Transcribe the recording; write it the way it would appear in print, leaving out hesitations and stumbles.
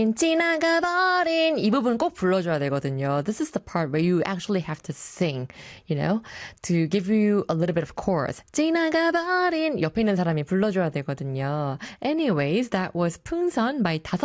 지나가버린 이 부분 꼭 불러줘야 되거든요. This is the part where you actually have to sing, you know, to give you a little bit of chorus. 지나가버린 옆에 있는 사람이 불러줘야 되거든요. Anyways, that was 풍선 by